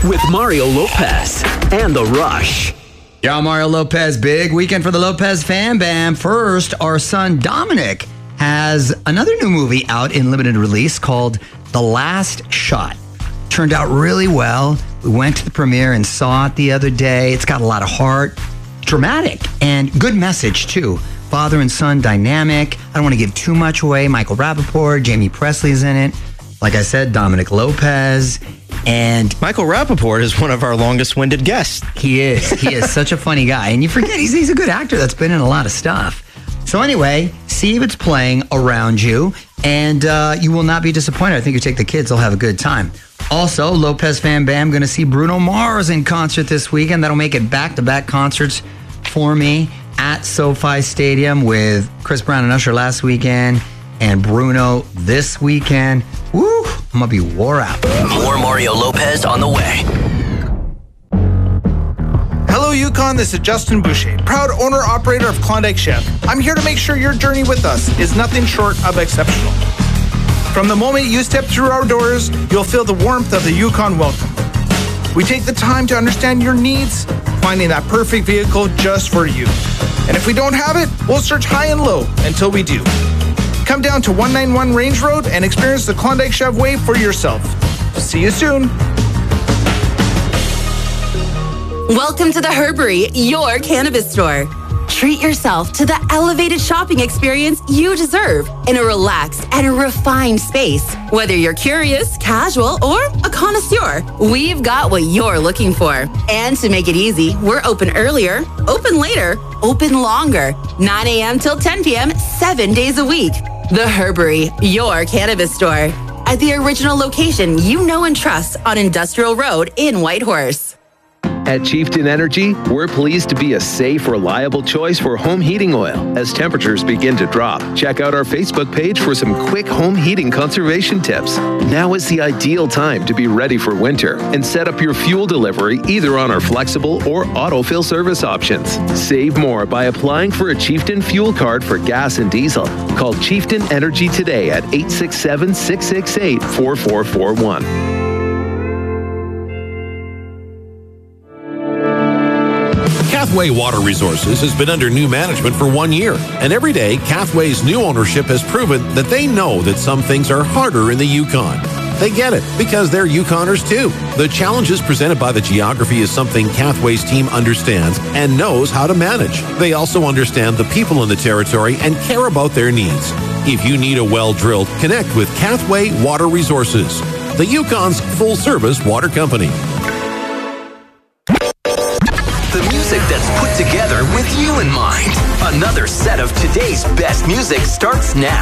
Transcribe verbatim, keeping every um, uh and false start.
with Mario Lopez and The Rush. Yo, Mario Lopez. Big weekend for the Lopez Fan Bam. First, our son Dominic has another new movie out in limited release called The Last Shot. Turned out really well. We went to the premiere and saw it the other day. It's got a lot of heart, dramatic, and good message, too. Father and son dynamic. I don't want to give too much away. Michael Rappaport, Jamie Presley's in it. Like I said, Dominic Lopez. And Michael Rappaport is one of our longest-winded guests. He is. He is such a funny guy. And you forget, he's, he's a good actor that's been in a lot of stuff. So anyway, see if it's playing around you, and uh, you will not be disappointed. I think you take the kids, they'll have a good time. Also, Lopez Fan Bam going to see Bruno Mars in concert this weekend. That'll make it back-to-back concerts for me at SoFi Stadium with Chris Brown and Usher last weekend and Bruno this weekend. Woo! I'm going to be wore out. More Mario Lopez on the way. Hello, Yukon. This is Justin Boucher, proud owner-operator of Klondike Chef. I'm here to make sure your journey with us is nothing short of exceptional. From the moment you step through our doors, you'll feel the warmth of the Yukon welcome. We take the time to understand your needs, finding that perfect vehicle just for you. And if we don't have it, we'll search high and low until we do. Come down to one ninety-one Range Road and experience the Klondike Chef way for yourself. See you soon. Welcome to the Herbery, your cannabis store. Treat yourself to the elevated shopping experience you deserve in a relaxed and refined space. Whether you're curious, casual, or a connoisseur, we've got what you're looking for. And to make it easy, we're open earlier, open later, open longer, nine a.m. till ten p.m., seven days a week. The Herbery, your cannabis store. At the original location you know and trust on Industrial Road in Whitehorse. At Chieftain Energy, we're pleased to be a safe, reliable choice for home heating oil as temperatures begin to drop. Check out our Facebook page for some quick home heating conservation tips. Now is the ideal time to be ready for winter and set up your fuel delivery either on our flexible or autofill service options. Save more by applying for a Chieftain fuel card for gas and diesel. Call Chieftain Energy today at eight six seven, six six eight, four four four one. Cathway Water Resources has been under new management for one year, and every day, Cathway's new ownership has proven that they know that some things are harder in the Yukon. They get it, because they're Yukoners too. The challenges presented by the geography is something Cathway's team understands and knows how to manage. They also understand the people in the territory and care about their needs. If you need a well drilled, connect with Cathway Water Resources, the Yukon's full-service water company. The music that's put together with you in mind. Another set of today's best music starts now.